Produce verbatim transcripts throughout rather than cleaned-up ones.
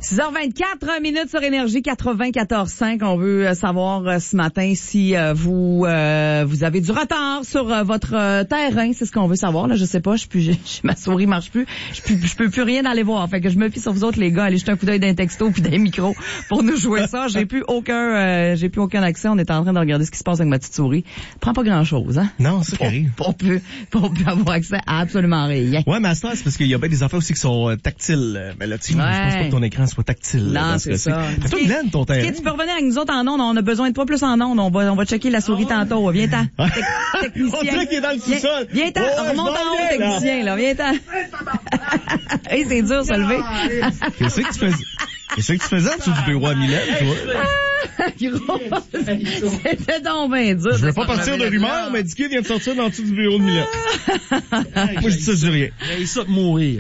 six heures vingt-quatre minutes sur Énergie quatre-vingt-quatorze cinq. On veut savoir euh, ce matin si euh, vous euh, vous avez du retard sur euh, votre euh, terrain. C'est ce qu'on veut savoir. Là, je sais pas. Je peux, ma souris marche plus. Je peux, je peux plus rien aller voir. Fait que je me fie sur vous autres les gars. Allez jeter un coup d'œil d'un texto puis d'un micro pour nous jouer ça. J'ai plus aucun, euh, j'ai plus aucun accès. On est en train de regarder ce qui se passe avec ma petite souris. Prends pas grand chose, hein. Non, c'est ça qui arrive. Pour plus, pour plus avoir accès à absolument rien. Ouais, mais à ce temps, c'est parce qu'il y a bien des affaires aussi qui sont euh, tactiles. Mais là, tu sais, ouais. je pense pas que ton écran soit tactile. Non, c'est ça. Fais-toi Glenn, ton terrain. Tu peux revenir avec nous autres en ondes. On a besoin de toi plus en ondes. On va, on va checker la souris ah ouais. tantôt. Viens-t'en. Te- technicien. On dirait qu'il est dans le sous-sol. Viens, viens-t'en. Ouais, remonte en haut, technicien, là. Viens-t'en. Hey, c'est dur, de se lever. Qu'est-ce que tu faisais? Qu'est-ce que tu faisais en dessous du bureau à Mylène, toi? Gros, c'était donc bien dur. Je veux pas partir de rumeur, mais Dicky vient de sortir dans le dessous du bureau de Mylène. Moi, je dis ça, je dis rien. Il ça de mourir.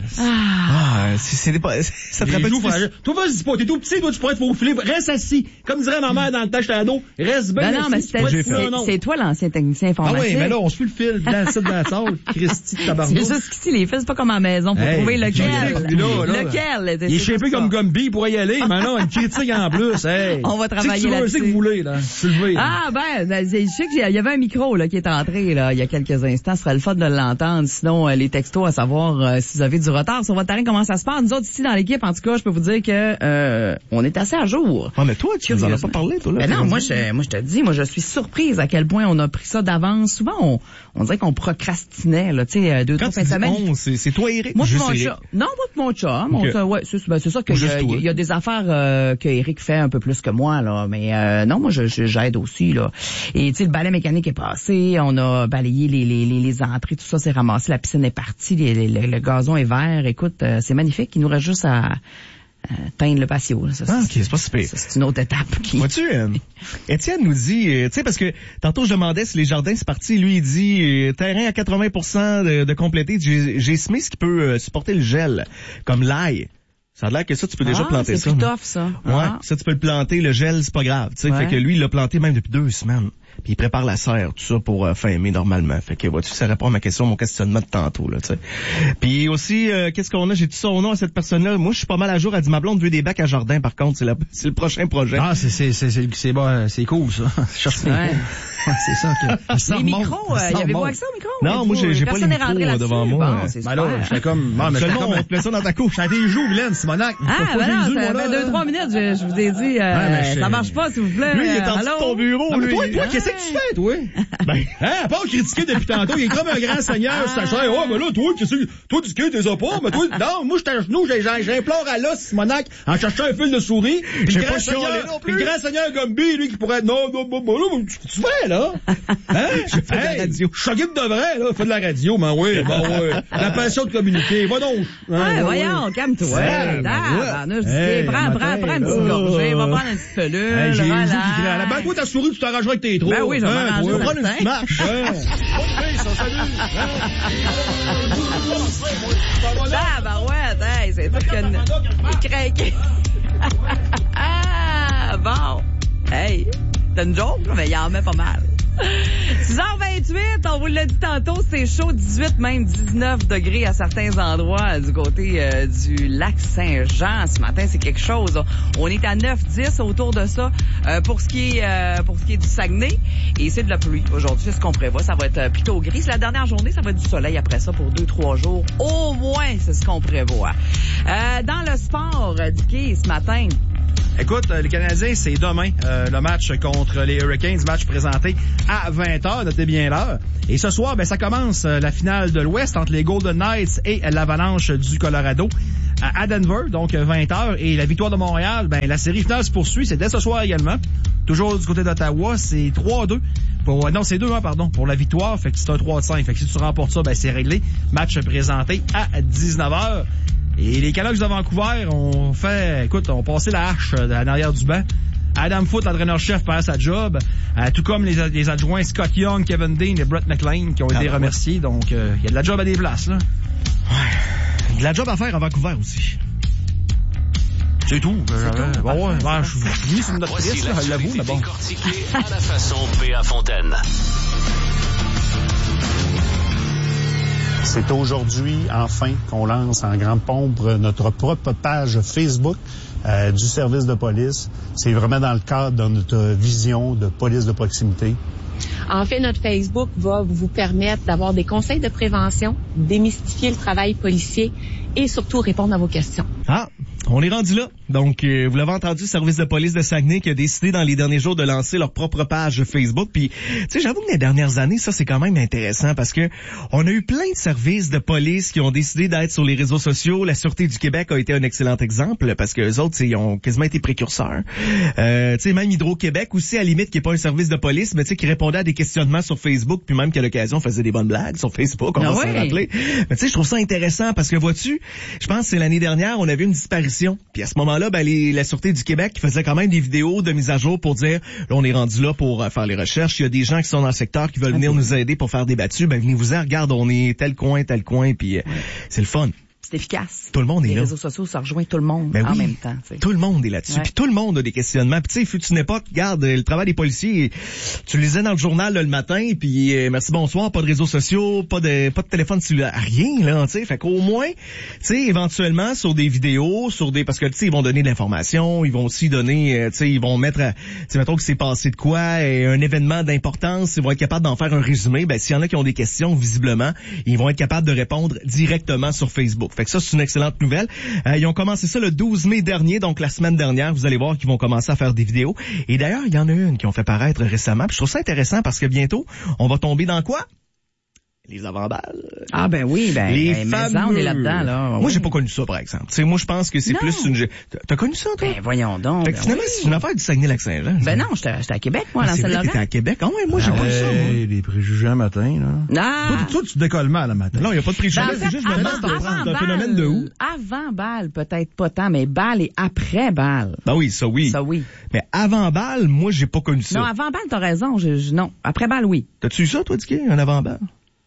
Ah, c'est, c'est pas, ça te rappelle tout. Toi, vas-y pas, t'es tout petit, toi, tu pourrais te faufiler. Reste assis. Comme dirait ma mère dans le temps, j'étais ado. Reste bien ben non, mais c'est, c'est, c'est toi l'ancien technicien informatique. Ah oui, mais là, on suit le fil. Dans le site de la salle. Christy de tabarnak. C'est juste qu'ici, les fils, c'est pas comme à la maison. Faut hey, trouver lequel. Lequel. Il est shapé comme Gumby pour y aller. Mais non, une critique en plus. Hey. On va travailler là-dessus. C'est que vous voulez, là. Ah, ben, je sais qu'il y avait un micro, là, qui est entré, là, il y a quelques instants. Ce serait le fun de l'entendre. Sinon, euh, les textos, à savoir euh, si vous avez du retard sur votre terrain, comment ça se passe. Nous autres, ici, dans l'équipe, en tout cas, je peux vous dire que euh, on est assez à jour. Ah, mais toi, tu nous en as pas parlé, toi, là. Ben non, moi, je, moi, je te dis, moi, je suis surprise à quel point on a pris ça d'avance. Souvent, on, on dirait qu'on procrastinait, là, tu sais, deux, Quand trois fins de semaine. On, c'est, c'est toi, Eric? Moi, mon chat. Non, moi, mon chat. Mon okay. chat, ouais, c'est, ben, c'est ça que il y, y a des affaires euh, que Eric fait un peu plus que moi, là. Mais euh, non, moi, je, je, j'aide aussi, là. Et tu sais, le balai mécanique est passé, on a balayé les, les, les, les entrées, tout ça s'est ramassé, la piscine est partie, les, les, le, le gazon est vert. Écoute, euh, c'est magnifique. Il nous reste juste à euh, teindre le patio. Là. Ça, ah, c'est, ok, c'est pas super. Ça, c'est une autre étape. Qui... Vois-tu, euh, Étienne nous dit, euh, tu sais, parce que tantôt je demandais si les jardins c'est parti, lui il dit euh, terrain à quatre-vingts pour cent de, de complété. J'ai, j'ai Smith qui peut euh, supporter le gel, comme l'ail. Ça a l'air que ça, tu peux déjà ah, planter c'est ça. C'est tough, ça. Ouais, ah. ça, tu peux le planter, le gel, c'est pas grave. Tu sais, ouais. Fait que lui, il l'a planté même depuis deux semaines. Puis il prépare la serre, tout ça, pour euh, fin mai, normalement. Fait que, vois-tu, ça répond à ma question, mon questionnement de tantôt, là, tu sais. Puis aussi, euh, qu'est-ce qu'on a? J'ai tout ça au nom à cette personne-là. Moi, je suis pas mal à jour. Elle dit, ma blonde veut des bacs à jardin, par contre. C'est, la, c'est le prochain projet. Ah, c'est, c'est, c'est, c'est, c'est, bon, c'est cool, ça. Ouais. Ouais, c'est ça que... Ça les micros, euh, y avait-vous accès au micro? Non, moi, j'ai, j'ai pas les micros devant moi. Bon, c'est ben là, j'étais comme... Non, mais seulement, on te met ça dans ta couche. J'ai tes joues, Glenn, Simonac. Ah, ben non, ça fait deux, trois minutes, je, je vous ai dit, euh, ça marche pas, s'il vous plaît. Lui, il est en dessous de ton bureau, lui. Toi, toi, qu'est-ce que tu fais, toi? Ben, hein, à part critiquer depuis tantôt, il est comme un grand seigneur, c'est cher. Oh, ben là, toi, qu'est-ce que, toi, tu dis que t'es pas, mais toi, non, moi, j'étais à genoux, j'implore à l'os, Simonac, en cherchant un fil de souris. Puis le grand seigneur, le grand seigneur Gumby, lui, qui pourrait être, non, non, non, non, qu'est-ce que tu fais, là? Hein? Je fais hey, de la radio. Je suis de vrai, là. Fais de la radio, ben oui, ben oui. La passion de communiquer. Va donc. Ouais, hein, voyons, ouais. Calme-toi. Ouais, là, je dis, hey, prends, prends, prends une petite gorgée, va prendre une petite pelule. Hey, j'ai les joues qui crient. La toi, ta souris, tu t'arrangeras avec tes trous. Ben oui, je vais hein, m'arranger. Tu vas prendre une petite marche. Ah, ben ouais, hey, c'est tout qu'une... Il craque. Ah, bon. Hey, c'est une joke, mais il en met pas mal. six heures vingt-huit, on vous l'a dit tantôt, c'est chaud, dix-huit, même dix-neuf degrés à certains endroits du côté euh, du lac Saint-Jean. Ce matin, c'est quelque chose. On est à neuf dix autour de ça euh, pour ce qui est euh, pour ce qui est du Saguenay. Et c'est de la pluie aujourd'hui, c'est ce qu'on prévoit. Ça va être plutôt gris. C'est la dernière journée, ça va être du soleil après ça pour deux, trois jours. Au moins, c'est ce qu'on prévoit. Euh, dans le sport, Dicky, ce matin... Écoute, les Canadiens, c'est demain, euh, le match contre les Hurricanes, match présenté à vingt heures, notez bien l'heure. Et ce soir, ben, ça commence euh, la finale de l'Ouest entre les Golden Knights et l'Avalanche du Colorado à, à Denver, donc vingt heures. Et la victoire de Montréal, ben, la série finale se poursuit, c'est dès ce soir également. Toujours du côté d'Ottawa, c'est trois deux. Pour, non, c'est deux un, pardon, pour la victoire, fait que c'est un trois cinq. Fait que si tu remportes ça, ben, c'est réglé. Match présenté à dix-neuf heures. Et les Canucks de Vancouver ont fait, écoute, ont passé la hache en arrière du banc. Adam Foote, l'entraîneur-chef, perd sa job, euh, tout comme les, les adjoints Scott Young, Kevin Dean et Brett McLean qui ont été ah, remerciés. Donc, il euh, y a de la job à des places, là. Ouais. De la job à faire à Vancouver aussi. C'est tout. C'est euh, tout. Bon, ouais, ben, je suis mis sur une note triste, là, je l'avoue, mais bon. À la façon P A Fontaine. C'est aujourd'hui, enfin, qu'on lance en grande pompe notre propre page Facebook euh, du service de police. C'est vraiment dans le cadre de notre vision de police de proximité. En fait, notre Facebook va vous permettre d'avoir des conseils de prévention, démystifier le travail policier et surtout répondre à vos questions. Ah, on est rendu là. Donc, euh, vous l'avez entendu, le service de police de Saguenay qui a décidé dans les derniers jours de lancer leur propre page Facebook. Puis, tu sais, j'avoue que les dernières années, ça, c'est quand même intéressant parce que on a eu plein de services de police qui ont décidé d'être sur les réseaux sociaux. La Sûreté du Québec a été un excellent exemple parce que eux autres, ils ont quasiment été précurseurs. Euh, tu sais, même Hydro-Québec aussi, à la limite, qui est pas un service de police, mais tu sais, qui répondait à des questionnements sur Facebook, puis même qu'à l'occasion, faisait des bonnes blagues sur Facebook, on ah va ouais. s'en rappeler. Mais tu sais, je trouve ça intéressant parce que, vois-tu, je pense que c'est l'année dernière, on avait une disparition. Puis à ce moment-là, ben, les, la Sûreté du Québec faisait quand même des vidéos de mise à jour pour dire, là, on est rendu là pour euh, faire les recherches. Il y a des gens qui sont dans le secteur qui veulent venir nous aider pour faire des battues. Ben, venez-vous-en, regarde, on est tel coin, tel coin, puis euh, ouais. c'est le fun. C'est efficace. Tout le monde est les là. Les réseaux sociaux, ça rejoint tout le monde ben en oui, même temps. T'sais. Tout le monde est là-dessus. Ouais. Puis tout le monde a des questionnements. Puis tu sais, il fut une époque, regarde, le travail des policiers, tu le lisais dans le journal là, le matin, puis euh, merci, bonsoir, pas de réseaux sociaux, pas de pas de téléphone cellulaire, rien là, tu sais. Fait qu'au moins, tu sais, éventuellement sur des vidéos, sur des parce que tu sais, ils vont donner de l'information, ils vont aussi donner, euh, tu sais, ils vont mettre, tu sais, mettons que c'est passé de quoi, et un événement d'importance, ils vont être capables d'en faire un résumé. Ben s'il y en a qui ont des questions, visiblement, ils vont être capables de répondre directement sur Facebook. Fait que ça, c'est une excellente nouvelle. Euh, ils ont commencé ça le douze mai dernier, donc la semaine dernière. Vous allez voir qu'ils vont commencer à faire des vidéos. Et d'ailleurs, il y en a une qui ont fait paraître récemment. Puis je trouve ça intéressant parce que bientôt, on va tomber dans quoi? Les avant-balles. Ah ben oui, ben les ben, fameux... mais ça, on est là-dedans, là. Moi, oui. j'ai pas connu ça, par exemple. T'sais, moi, je pense que c'est non. plus une... T'as connu ça, toi? Ben voyons donc. Fait que ben finalement, oui. c'est une affaire du Saguenay-Lac-Saint-Jean. Ben non, j'étais, j'étais à Québec, moi, ah, dans celle-là. Saint-Laurent. T'étais à Québec? Ah ouais, moi, j'ai ah pas ouais, vu ça. Moi. Les préjugés un matin, là. Ah! Toi, toi, tu décolles mal, le matin. Non, il n'y a pas de préjugés. Ben, en fait, c'est juste, je me demande, c'est un phénomène de où? Avant balle, peut-être pas tant, mais balle et après balle. Ben oui, ça oui. Ça oui. Mais avant balle, moi, j'ai pas connu ça. Non, avant balle, t'as raison. Je, je, non, après balle, oui. T'as-tu eu ça, toi, Dicky, un avant balle?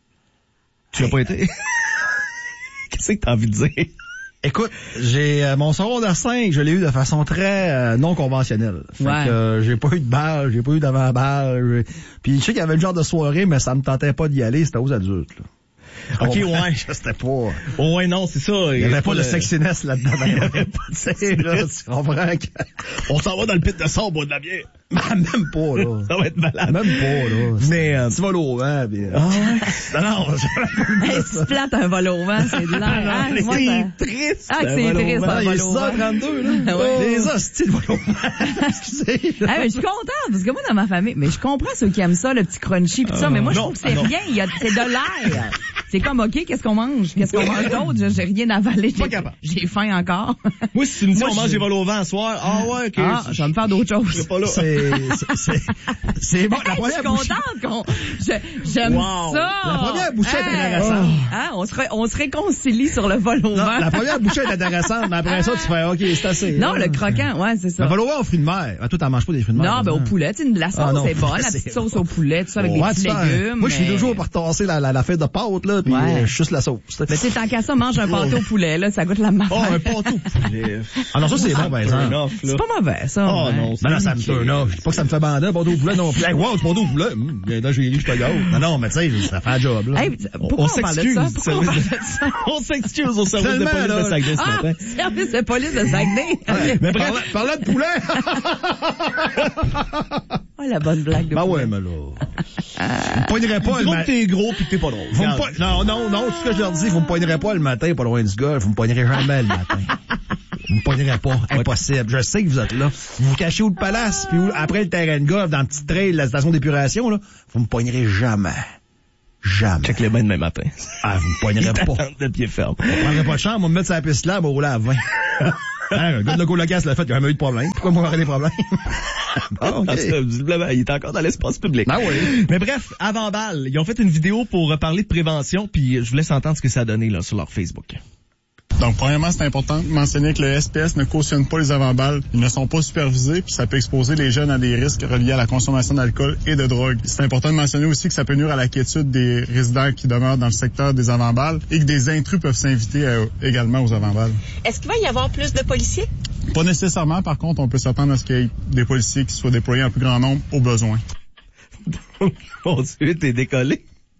Tu l'as pas été? Qu'est-ce que t'as envie de dire? Écoute, j'ai euh, mon secondaire cinq, je l'ai eu de façon très euh, non conventionnelle. Fait ouais. que euh, j'ai pas eu de balle, j'ai pas eu d'avant-balle. Puis je sais qu'il y avait le genre de soirée, mais ça me tentait pas d'y aller, c'était aux adultes, là. OK, oh, ouais. C'était pas... Oh, ouais, non, c'est ça. Il y avait pas le sexiness là-dedans. Il y avait pas de sexiness. Tu comprends que... On s'en va dans le pit de sang, boire de la bière. Même pas, là. Ça va être malade. Même pas, là. Mais, euh... tu vas au vent, pis... Ah ouais? Non, non, hey, si tu plates un vol au vent, c'est de l'air. Ah, c'est moi, ça... triste. Ah, que c'est triste, un vol au vent. Il est six heures trente-deux, là. Ouais. Les hosties de vol au vent. Excusez. Hey, mais je suis contente, parce que moi, dans ma famille, mais je comprends ceux qui aiment ça, le petit crunchy pis tout ça, mais moi, je trouve que c'est rien. Il y a, c'est de l'air. C'est comme, OK, qu'est-ce qu'on mange? Qu'est-ce qu'on mange d'autre? J'ai rien avalé. Pas capable. J'ai faim encore. Moi, si tu me dis Moi, on mange je... des vols au vent ce soir, ah ouais, OK. Ah, je vais me faire d'autres choses. Pas là. C'est, c'est, c'est bon. La hey, première je suis bouchée... contente qu'on, je, j'aime wow. ça. La première bouchée hey. est intéressante. Hein, on se, ré, on se réconcilie sur le vol au non, vent. La première bouchée est intéressante, mais après ça, tu fais, OK, c'est assez. Non, là. le croquant, ouais, c'est ça. Le vol au vent aux fruits de mer. Ah, toi, t'en manges pas des fruits de mer. Non, ben, au poulet, tu sais, la sauce ah, non, est bonne, la c'est petite sauce bon. au poulet, tout ça, avec ouais, des petits légumes. Moi, je suis mais... toujours par tasser la, la, la fête de pâte, là, pis ouais. euh, juste la sauce. Mais tu sais, tant qu'à ça, mange un pâté au poulet, là, ça goûte la marque. Oh, un pâté au poulet. Ah non, ça, c'est bon, par exemple. C'est pas mauvais, ça. Oh, ouais. non, Ben non, ça me turn off. Je dis pas que ça me fait bander, un pâté au poulet non plus. Hey, wow, du pâté au poulet. Hum, là, j'ai ri, je te gâte. Non, non, mais tu sais, ça fait un job, là. Hey, pourquoi on, on parle de ça? Pourquoi on parle de ça? On s'excuse au service de police de Saguenay ce matin. Ah, service de police de Saguenay. Okay. Mais bref, parlant de poulet. Oh, la bonne blague de ben poulet. ouais, mais là. Vous me poignerez pas le matin. matin. T'es gros pis t'es pas drôle. Vous me po... Non, non, non, tout ce que je leur dis, vous me poignerez pas le matin, pas loin du golf. Vous me poignerez jamais le matin. Vous me poignerez pas. Impossible. Je sais que vous êtes là. Vous vous cachez où le palace, puis où, après le terrain de golf, dans le petit trail, la station d'épuration, là. Vous me poignerez jamais. Jamais. Check les bains demain matin. Ah, vous me poignerez pas. De pied ferme. Je prendrai pas de chambre, on va me mettre sur la piste là, on va rouler à vingt. Hein, le gars de colocasse l'a fait, il n'y a jamais eu de problème. Pourquoi moi, j'aurais des problèmes? Bon, okay. Visiblement, il est encore dans l'espace public. Ah oui. Mais bref, avant balle, ils ont fait une vidéo pour parler de prévention, puis je vous laisse entendre ce que ça a donné là sur leur Facebook. Donc, premièrement, c'est important de mentionner que le S P S ne cautionne pas les avant-balles. Ils ne sont pas supervisés, puis ça peut exposer les jeunes à des risques reliés à la consommation d'alcool et de drogue. C'est important de mentionner aussi que ça peut nuire à la quiétude des résidents qui demeurent dans le secteur des avant-balles et que des intrus peuvent s'inviter à, également aux avant-balles. Est-ce qu'il va y avoir plus de policiers? Pas nécessairement. Par contre, on peut s'attendre à ce qu'il y ait des policiers qui soient déployés en plus grand nombre au besoin. Mon Dieu, t'es décollé.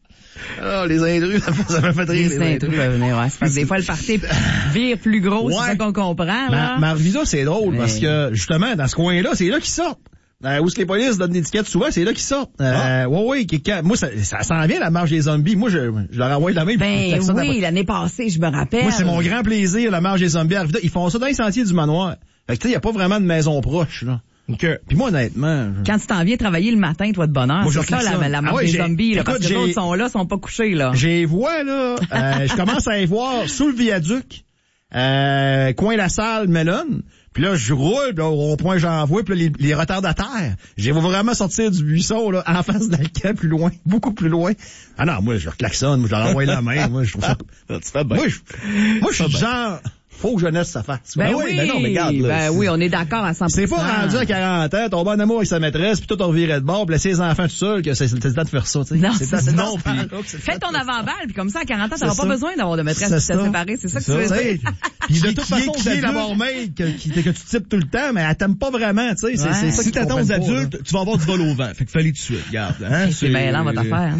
Ah, les intrus, ça m'a fait rire. Les, les intrus peuvent venir, ouais. Parce que des fois, le party vire plus gros, ouais. C'est ça qu'on comprend, là. Ma, Marvisa, c'est drôle, mais... parce que, justement, dans ce coin-là, c'est là qu'ils sortent. Euh, où est-ce que les polices donnent des étiquettes souvent, c'est là qu'ils sortent. Euh, ah. Ouais, ouais, qui, moi, ça, ça s'en vient, la marche des zombies. Moi, je, je leur envoie de la main. Ben oui, l'année passée, je me rappelle. Moi, c'est mon grand plaisir, la marche des zombies. Ils font ça dans les sentiers du manoir. Fait que, tu sais, il n'y a pas vraiment de maison proche, là. Okay. Puis moi, honnêtement... Je... Quand tu t'en viens travailler le matin, toi, de bonne heure, c'est ça, ça, la, la marche ah ouais, des zombies, là, parce que les autres sont là, sont pas couchés, là. J'ai vois, là, euh, je commence à y voir sous le viaduc, euh, coin la salle, Melon. Puis là, je roule, puis là, au point j'en vois, puis là, les, les retardataires, je vais vraiment sortir du buisson, là, en face d'Alcan, plus loin, beaucoup plus loin. Ah non, moi, je klaxonne, moi, je leur envoie la main, moi, je trouve ça... tu fais bien. Moi, je, moi, je suis genre... Faut que jeunesse ça fasse. Ben, ben oui, ben non, mais regarde, là, ben oui, on est d'accord à cent pour cent. C'est pas rendu à quarante ans, tomber en amour avec sa maîtresse, puis tout on revirait de bord, puis laisser les enfants tout seuls, que c'est, c'est le temps de faire ça, tu sais. Non, c'est, c'est, c'est non, pis... Fais ton avant-balle, puis comme ça, à quarante ans, t'auras pas besoin d'avoir de maîtresse qui t'es séparée, c'est ça que tu veux dire. Puis de toute façon, qui est la mort-made, que, que tu types tout le temps, mais elle t'aime pas vraiment, tu sais. C'est, c'est ça. Si t'attends aux adultes, tu vas avoir du vol au vent. Fait que fallait tout de suite, regarde. Hein, c'est bien lent, votre affaire.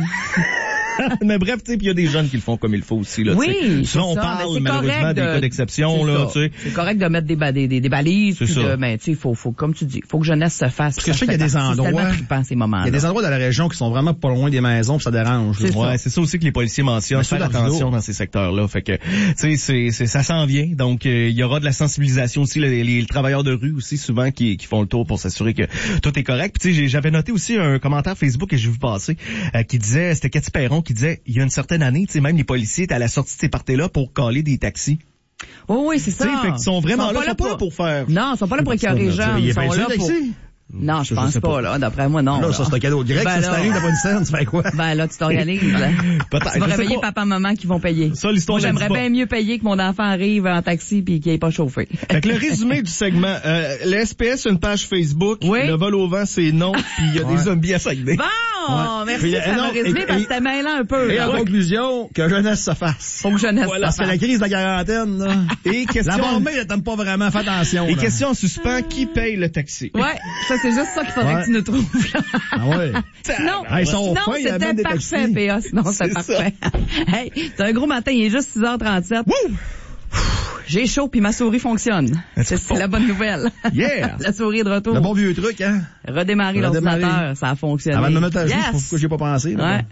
Mais bref, tu sais, puis il y a des jeunes qui le font comme il faut aussi, là. Oui, souvent on ça, parle malheureusement des cas d'exception, là, tu sais. C'est correct de mettre des, ba- des, des, des balises, c'est ça. De, mais tu sais, faut, faut, comme tu dis, faut que jeunesse se fasse. Parce que je sais qu'il y a des endroits, ces moments-là. Il y a des endroits dans la région qui sont vraiment pas loin des maisons, puis ça dérange. C'est ouais, ça. C'est ça aussi que les policiers mentionnent, faire attention dans ces secteurs-là. Fait que, tu sais, c'est, c'est, ça s'en vient. Donc, il euh, y aura de la sensibilisation aussi, les, les, les travailleurs de rue aussi, souvent, qui, qui font le tour pour s'assurer que tout est correct. Puis, tu sais, j'avais noté aussi un commentaire Facebook que j'ai vu passer, euh, qui disait, c'était Cathy Perron qui disait, il y a une certaine année, tu sais, même les policiers étaient à la sortie de ces parties-là pour caler des taxis. Oh oui, c'est ça. Tu sais, fait qu'ils sont vraiment ils sont là, ils sont pas là pour faire. Non, ils sont pas là pour écœurer les gens. Ils sont là pour... Non, je pense pas, là. D'après moi, non. Là, ça, c'est un cadeau grec. Ben ça, c'est arrive d'avoir une scène, tu fais quoi? Ben, là, tu t'organises, là. Peut-être. Tu vas réveiller papa, maman qui vont payer. Ça, l'histoire, moi, j'aimerais bien mieux payer que mon enfant arrive en taxi pis qu'il ait pas chauffé. Fait que le résumé du segment, euh, le S P S, une page Facebook. Oui. Le vol au vent, c'est non. Puis il y a ouais. des zombies à Saguenay. Bon! Ouais. Merci, puis, ça m'a résumé parce que c'était mêlant un peu. Et là. en ouais. conclusion, que jeunesse se fasse. Faut que jeunesse voilà, se fasse. Parce que la crise de la quarantaine, là. Et question. La mort, elle t'aime pas vraiment. Fais attention. Et là. Question en suspens, qui paye le taxi? Ouais. Ça, c'est juste ça qu'il faudrait ouais. que tu nous trouves, là. Ah ouais. Sinon, ah, sinon fins, c'était parfait, P A. Sinon, c'est parfait. Hey, c'est un gros matin, il est juste six heures trente-sept. Wouh! J'ai chaud puis ma souris fonctionne. C'est, c'est la bonne nouvelle. Yeah! La souris est de retour. Le bon vieux truc, hein? Redémarrer, Redémarrer. l'ordinateur, ça a fonctionné. Avant de me mettre à jour, yes. pourquoi j'ai pas pensé, là? Ouais.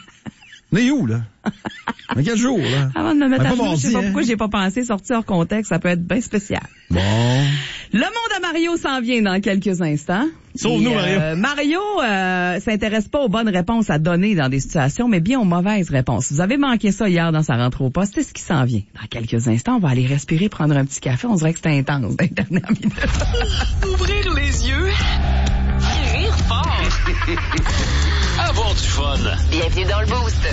On est où, là? Mais quel jour, là? Avant de me mettre à jour, je sais pas hein? pourquoi j'ai pas pensé. Sorti hors contexte, ça peut être bien spécial. Bon. Le monde à Mario s'en vient dans quelques instants. Sauve-nous, Mario. Euh, Mario euh, s'intéresse pas aux bonnes réponses à donner dans des situations, mais bien aux mauvaises réponses. Vous avez manqué ça hier dans sa rentrée au poste. C'est ce qui s'en vient. Dans quelques instants, on va aller respirer, prendre un petit café. On dirait que c'était intense dans les dernières minutes. Ouvrir les yeux et rire fort. Avoir du fun. Bienvenue dans le Boost.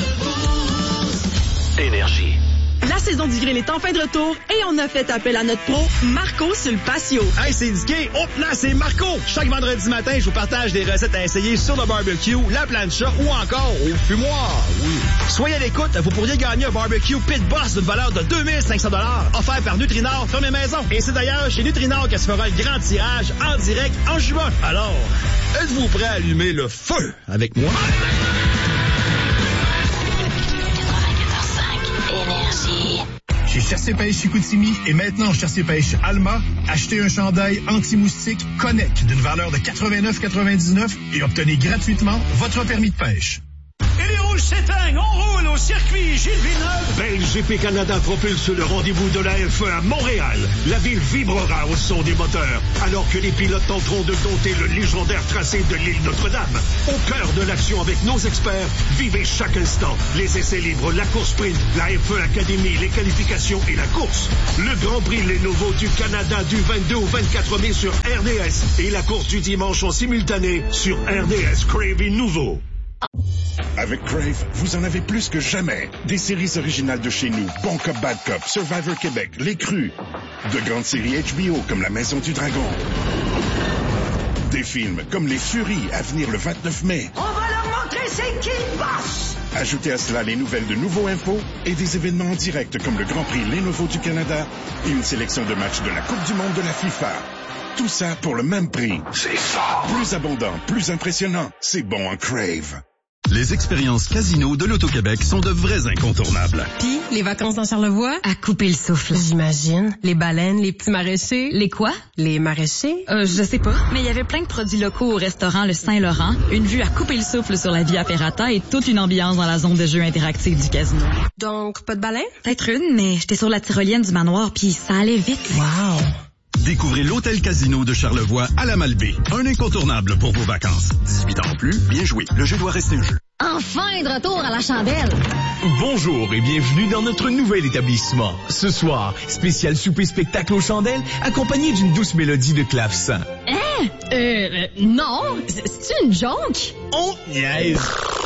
Énergie. La saison du grill est enfin de retour et on a fait appel à notre pro, Marco sur le patio. Hey, c'est indiqué. Hop là, c'est Marco. Chaque vendredi matin, je vous partage des recettes à essayer sur le barbecue, la plancha ou encore au fumoir. Oui. Soyez à l'écoute, vous pourriez gagner un barbecue Pit Boss d'une valeur de deux mille cinq cents dollars offert par Nutrinor Ferme Maison. Et c'est d'ailleurs chez Nutrinor que se fera le grand tirage en direct en juin. Alors, êtes-vous prêts à allumer le feu avec moi? Chez Chassé-Pêche Chicoutimi et maintenant Chassé-Pêche Alma, achetez un chandail anti-moustique Connect d'une valeur de quatre-vingt-neuf quatre-vingt-dix-neuf et obtenez gratuitement votre permis de pêche. Et les rouges s'éteignent, on roule au circuit Gilles Villeneuve. B G P Canada propulse le rendez-vous de la F un à Montréal. La ville vibrera au son des moteurs, alors que les pilotes tenteront de dompter le légendaire tracé de l'île Notre-Dame. Au cœur de l'action avec nos experts, vivez chaque instant. Les essais libres, la course sprint, la F un Academy, les qualifications et la course. Le Grand Prix Lenovo du Canada du vingt-deux au vingt-quatre mai sur R D S et la course du dimanche en simultané sur R D S Crave et Nouveau. Avec Crave, vous en avez plus que jamais. Des séries originales de chez nous, Bon Cop, Bad Cop, Survivor Québec, Les Crus. De grandes séries H B O comme La Maison du Dragon. Des films comme Les Furies à venir le vingt-neuf mai. On va leur montrer c'est qui le boss! Ajoutez à cela les nouvelles de Nouveau Info et des événements en direct comme le Grand Prix Lenovo du Canada et une sélection de matchs de la Coupe du Monde de la FIFA. Tout ça pour le même prix. C'est fort. Plus abondant, plus impressionnant. C'est bon en Crave. Les expériences casino de l'Auto-Québec sont de vrais incontournables. Puis, les vacances dans Charlevoix, à couper le souffle. J'imagine. Les baleines, les petits maraîchers. Les quoi? Les maraîchers? Euh, je sais pas. Mais il y avait plein de produits locaux au restaurant Le Saint-Laurent, une vue à couper le souffle sur la Via Ferrata et toute une ambiance dans la zone de jeu interactive du casino. Donc, pas de baleines? Peut-être une, mais j'étais sur la tyrolienne du manoir puis ça allait vite. Wow! Découvrez l'Hôtel Casino de Charlevoix à la Malbaie. Un incontournable pour vos vacances. dix-huit ans ou plus, bien joué. Le jeu doit rester un jeu. Enfin de retour à la chandelle. Bonjour et bienvenue dans notre nouvel établissement. Ce soir, spécial souper-spectacle aux chandelles, accompagné d'une douce mélodie de clavecin. Hein? Euh, euh non. C'est une joke? On niaise.